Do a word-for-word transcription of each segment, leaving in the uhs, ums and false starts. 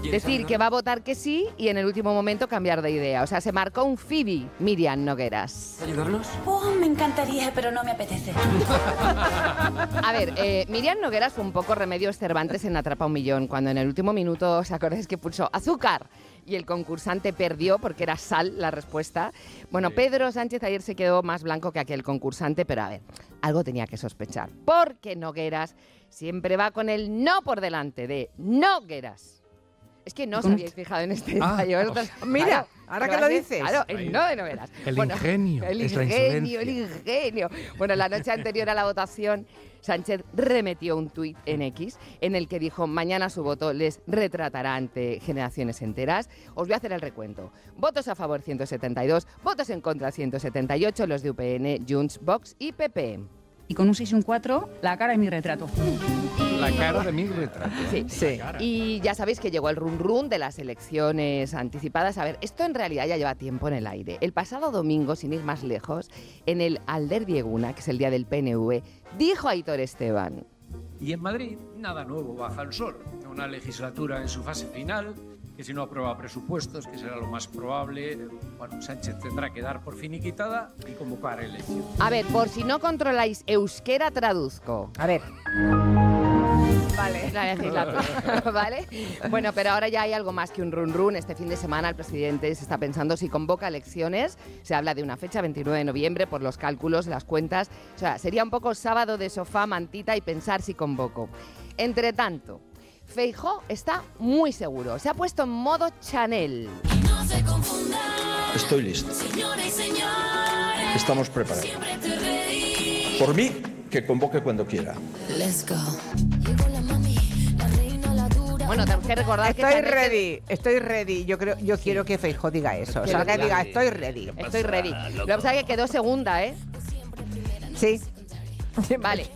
decir que va a votar que sí y en el último momento cambiar de idea. O sea, se marcó un Phoebe Miriam Nogueras. ¿Ayudarlos? Oh, me encantaría, pero no me apetece. A ver, eh, Miriam Nogueras fue un poco Remedios Cervantes en Atrapa un Millón, cuando en el último minuto, ¿os acordáis que pulsó azúcar? Y el concursante perdió porque era sal la respuesta. Bueno, sí. Pedro Sánchez ayer se quedó más blanco que aquel concursante, pero a ver, algo tenía que sospechar. Porque Nogueras siempre va con el no por delante, de Nogueras. Es que no os habíais fijado en este detalle. Ah, oh, mira, claro, ahora que lo dices. Claro, el no de Nogueras. El bueno, ingenio, el es la ingenio, insolencia. el ingenio. Bueno, la noche anterior a la votación, Sánchez remetió un tuit en X en el que dijo: mañana su voto les retratará ante generaciones enteras. Os voy a hacer el recuento. Votos a favor ciento setenta y dos, votos en contra ciento setenta y ocho, los de U P N, Junts, Vox y P P. Y con un seis y un cuatro, la cara de mi retrato. La cara de mi retrato. Sí, sí. Y ya sabéis que llegó el run run de las elecciones anticipadas. A ver, esto en realidad ya lleva tiempo en el aire. El pasado domingo, sin ir más lejos, en el Alderdi Eguna, que es el día del P N V, dijo Aitor Esteban: y en Madrid, nada nuevo baja el sol. Una legislatura en su fase final, que si no aprueba presupuestos, que será lo más probable, bueno, Sánchez tendrá que dar por finiquitada y convocar elecciones. A ver, por si no controláis euskera, traduzco. A ver. Vale, la legislatura, ¿vale? Bueno, pero ahora ya hay algo más que un run run. Este fin de semana el presidente se está pensando si convoca elecciones. Se habla de una fecha, veintinueve de noviembre, por los cálculos, las cuentas. O sea, sería un poco sábado de sofá, mantita y pensar si convoco. Entre tanto, Feijóo está muy seguro. Se ha puesto en modo Chanel. No se confundan. Estoy listo. Señoras y señores. Estamos preparados. Siempre te reí. Por mí, que convoque cuando quiera. Let's go. Llegó la mami, la reina, la dura. Bueno, tengo que recordar Estoy que Chanel... ready, estoy ready. Yo creo, yo sí. quiero que Feijóo diga eso. O sea, que diga, estoy ready. Estoy ready. Lo que pasa es que quedó segunda, ¿eh? Sí. Vale,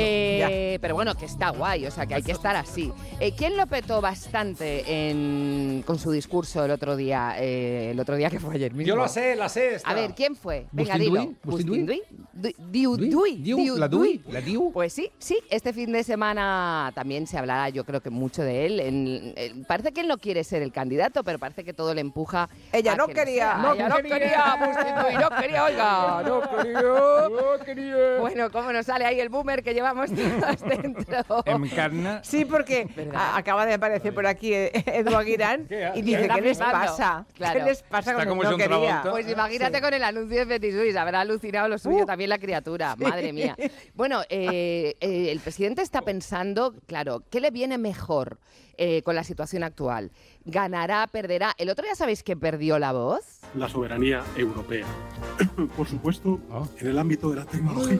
eh, pero bueno, que está guay, o sea, que hay que estar así. Eh, ¿Quién lo petó bastante en, con su discurso el otro día? Eh, el otro día que fue ayer mismo. Yo la sé, la sé. Esta. A ver, ¿quién fue? Venga, ¿Bustin dilo. Dui? ¿Bustin Dui? Du- Diu Dui? Dui. Diu, Diu la Dui, la Diu. Pues sí, sí, este fin de semana también se hablará, yo creo que mucho de él. En, en, parece que él no quiere ser el candidato, pero parece que todo le empuja. Ella no que quería. sea. No Ella no quería. quería, Bustin Dui, no quería, oiga, no quería. No quería. Bueno, ¿cómo nos sale ahí el boomer que llevamos todos dentro? Encarna. Sí, porque a, acaba de aparecer por aquí Edu Aguirán y dice, ¿qué les pasa? Claro. ¿Qué les pasa Está con como no John quería? Travolta. Pues imagínate Sí. con el anuncio de Petit Suisse, habrá alucinado lo suyo Uh. también la criatura, madre mía. Bueno, eh, eh, el presidente está pensando, claro, ¿qué le viene mejor eh, con la situación actual? ¿Ganará, perderá? El otro día, ¿sabéis que perdió la voz? La soberanía europea. Por supuesto, Oh. en el ámbito de la tecnología.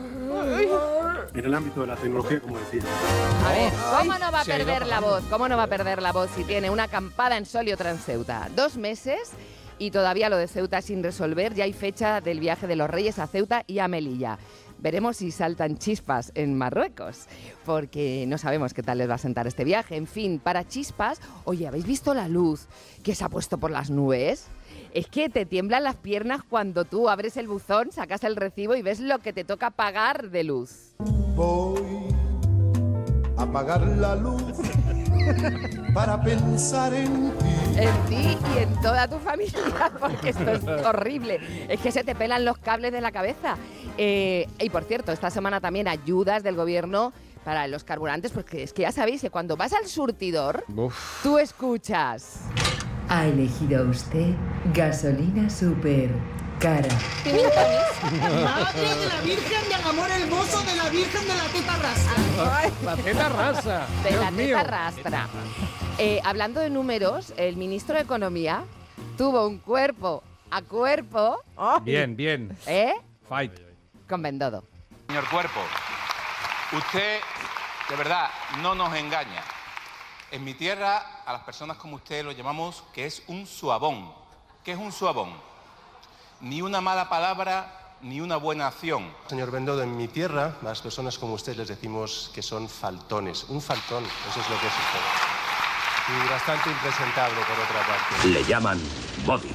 En el ámbito de la tecnología, como decía. A ver, ¿cómo no va a se ha ido perder la apagando. voz? ¿Cómo no va a perder la voz si tiene una acampada en Solio Transceuta? Dos meses y todavía lo de Ceuta sin resolver. Ya hay fecha del viaje de los Reyes a Ceuta y a Melilla. Veremos si saltan chispas en Marruecos, porque no sabemos qué tal les va a sentar este viaje. En fin, para chispas, oye, ¿habéis visto la luz que se ha puesto por las nubes? Es que te tiemblan las piernas cuando tú abres el buzón, sacas el recibo y ves lo que te toca pagar de luz. Voy a apagar la luz para pensar en ti. En ti y en toda tu familia, porque esto es horrible. Es que se te pelan los cables de la cabeza. Eh, y por cierto, esta semana también ayudas del gobierno para los carburantes, porque es que ya sabéis que cuando vas al surtidor, Uf. tú escuchas... Ha elegido usted gasolina super cara. Madre de la Virgen del Amor Hermoso de la Virgen de la Teta Rastra. La teta rasa. De Dios la mío. teta rastra. Eh, hablando de números, el ministro de Economía tuvo un cuerpo a cuerpo... Bien, bien. ¿Eh? Fight. Con Bendodo. Señor Cuerpo, usted de verdad no nos engaña. En mi tierra a las personas como usted lo llamamos que es un suabón. ¿Qué es un suabón? Ni una mala palabra, ni una buena acción. Señor Bendodo, en mi tierra a las personas como usted les decimos que son faltones. Un faltón, eso es lo que es usted. Y bastante impresentable por otra parte. Le llaman Body.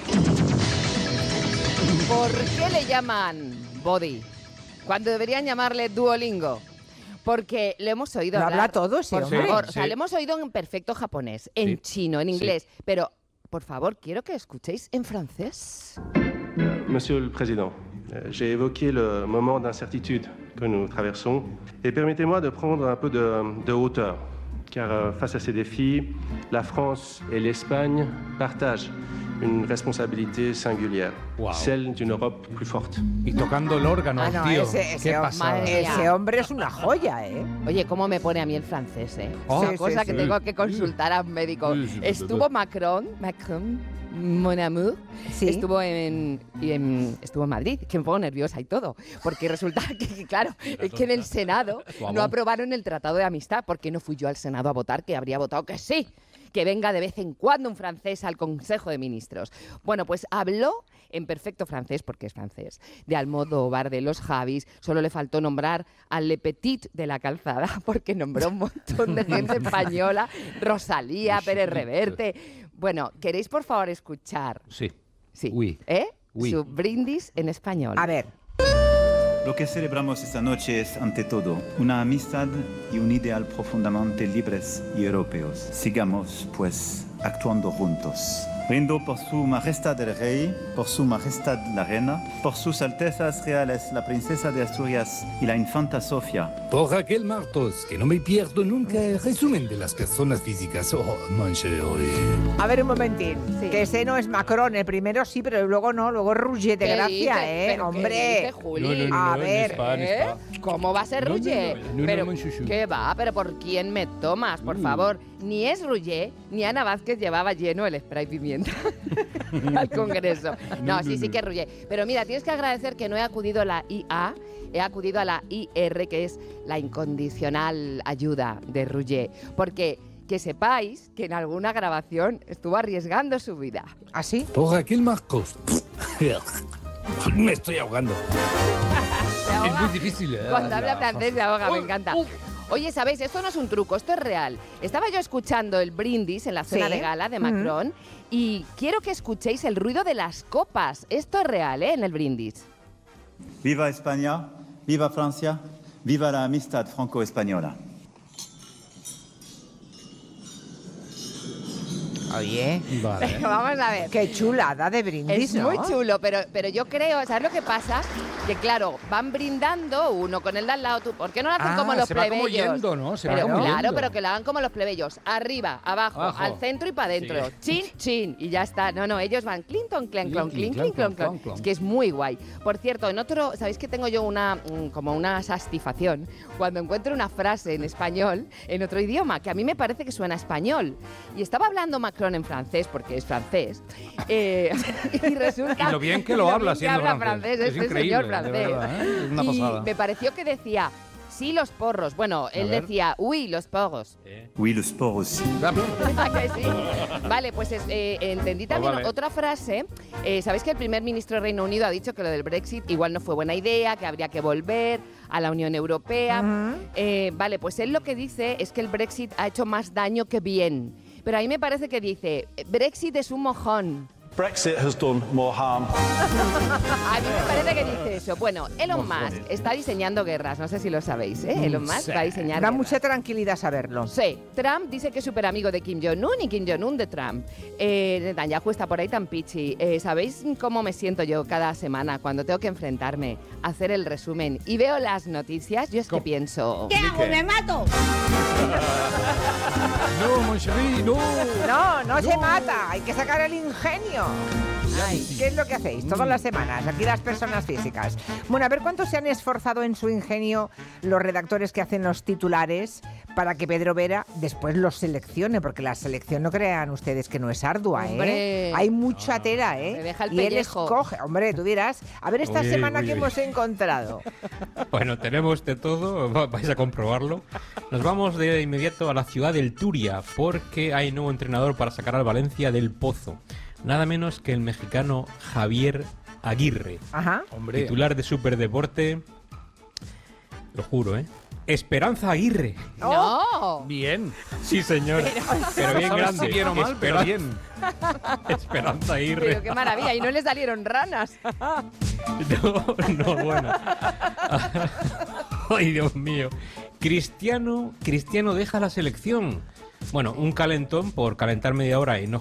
¿Por qué le llaman Body cuando deberían llamarle Duolingo? Porque lo hemos oído Lo hablar. habla todo ese por hombre. favor. Sí, O sea, sí. lo hemos oído en perfecto japonés, en Sí. chino, en Sí. inglés. Pero, por favor, quiero que escuchéis en francés. Monsieur le Président, euh, j'ai évoqué le moment d'incertitude que nous traversons et permettez-moi de prendre un peu de, de hauteur, car euh, face à ces défis, la France et l'Espagne partagent une responsabilité singulière, Wow. celle d'une Europe plus forte. Y tocando el órgano, Ah, no, tío. ese, ese Qué hom- pasada. Madre ese mía. hombre es una joya, ¿eh? Oye, ¿cómo me pone a mí el francés, eh? Oh. Una Sí, cosa sí, que sí. tengo que consultar a un médico. Sí, sí, sí, Estuvo sí. Macron, Macron, mon amour, Sí. estuvo en, y en- estuvo en Madrid, que me pongo nerviosa y todo, porque resulta que, que, claro, es que en el Senado Suavón. no aprobaron el Tratado de Amistad, porque no fui yo al Senado a votar, que habría votado que sí, que venga de vez en cuando un francés al Consejo de Ministros. Bueno, pues habló en perfecto francés, porque es francés, de Almodóvar, de los Javis. Solo le faltó nombrar al Le Petit de la Calzada, porque nombró un montón de gente española, Rosalía, Pérez Reverte. Bueno, ¿queréis por favor escuchar? Sí. Sí. Oui. ¿Eh? Oui. Su brindis en español. A ver. Lo que celebramos esta noche es, ante todo, una amistad y un ideal profundamente libres y europeos. Sigamos, pues, actuando juntos. Brindo por su majestad el rey, por su majestad la reina, por sus altezas reales la princesa de Asturias y la infanta Sofía. Por Raquel Martos, que no me pierdo nunca el resumen de las personas físicas. Oh, manche, oye. A ver un momentín. Que ese no es Macron, el primero sí, pero luego no, luego Rouget de ¿Qué Gracia, dice? ¿eh? ¿Pero qué Hombre. dice, Juli? No, no, no, A no, ver. en España, ¿Eh? en España. ¿Cómo va a ser No, no, Rouget? no, no, pero, no, chuchu. ¿qué va? ¿Pero por quién me tomas, por Mm. favor? Ni es Rouget, ni Ana Vázquez llevaba lleno el spray pimienta al Congreso. No, No, sí, no, sí no. que es Rouget. Pero mira, tienes que agradecer que no he acudido a la I A, he acudido a la I R, que es la incondicional ayuda de Rouget. Porque que sepáis que en alguna grabación estuvo arriesgando su vida. ¿Ah, sí? Por Raquel Marcos. Me estoy ahogando. Se ahoga. Es muy difícil. ¿eh? Cuando habla La- francés se ahoga, me encanta. Oye, ¿sabéis? Esto no es un truco, esto es real. Estaba yo escuchando el brindis en la cena Sí. de gala de Ujú. Macron y quiero que escuchéis el ruido de las copas. Esto es real, ¿eh? En el brindis. Viva España, viva Francia, viva la amistad franco-española. Oye. Vale. Vamos a ver. Qué chulada de brindis, Es ¿no? muy chulo, pero, pero yo creo, ¿sabes lo que pasa? Que claro, van brindando uno con el de al lado, tú, ¿por qué no lo hacen Ah, como los se va plebeyos? como yendo, ¿no? Se va Pero como claro, yendo. pero que lo hagan como los plebeyos, arriba, abajo, Abajo. al centro y para adentro, chin, chin, y ya está. No, no, ellos van clinton, clan, clon, Clink, clink, clink, clon, clon, clon. clon, clon. Es que es muy guay. Por cierto, en otro, ¿sabéis que tengo yo una, mm, como una satisfacción? Cuando encuentro una frase en español, en otro idioma, que a mí me parece que suena a español. Y estaba hablando Macron en francés, porque es francés, eh, y resulta... Y lo bien que lo y habla bien que siendo habla francés. francés, Es este increíble, señor de francés. verdad, ¿eh? Es una y pasada. me pareció que decía, sí, los porros. Bueno, él ver. decía, uy, los porros. Oui, los poros. ¿A que sí? Vale, pues es- eh, entendí también vale. otra frase. Eh, Sabéis que el primer ministro del Reino Unido ha dicho que lo del Brexit igual no fue buena idea, que habría que volver a la Unión Europea. Eh, vale, pues él lo que dice es que el Brexit ha hecho más daño que bien. Pero a mí me parece que dice, Brexit es un mojón. Brexit has done more harm. A mí me parece que dice eso. Bueno, Elon Musk está diseñando guerras, no sé si lo sabéis, ¿eh? Elon Musk va a diseñar Da guerras. mucha tranquilidad saberlo. Sí, Trump dice que es súper amigo de Kim Jong-un y Kim Jong-un de Trump. Eh, Netanyahu está por ahí tan pichi. Eh, ¿Sabéis cómo me siento yo cada semana cuando tengo que enfrentarme a hacer el resumen y veo las noticias? Yo es que pienso... ¿Qué hago? ¡Me mato! No, Moncherí, no. No, no, se mata, hay que sacar el ingenio. Ay, ¿qué es lo que hacéis todas las semanas? Aquí las personas físicas. Bueno, a ver cuánto se han esforzado en su ingenio los redactores que hacen los titulares para que Pedro Vera después los seleccione, porque la selección no crean ustedes que no es ardua, ¿eh? Hombre. Hay mucha tela, ¿eh? Me deja el y él pellejo. escoge, hombre, tú dirás, a ver esta Oye, semana oye, que oye. hemos encontrado. Bueno, tenemos de todo, va- vais a comprobarlo. Nos vamos de inmediato a la ciudad del Turia, porque hay nuevo entrenador para sacar al Valencia del pozo. Nada menos que el mexicano Javier Aguirre, Ajá. Hombre. titular de Superdeporte. Lo juro, ¿eh? Esperanza Aguirre. ¡No! Bien. Sí, señor. Pero, bien ¿Sabes grande. si bien o mal, pero Esperanza- bien. Esperanza Aguirre. Pero qué maravilla, y no le salieron ranas. No, no, bueno. Ay, Dios mío. Cristiano, Cristiano deja la selección. Bueno, un calentón por calentar media hora y no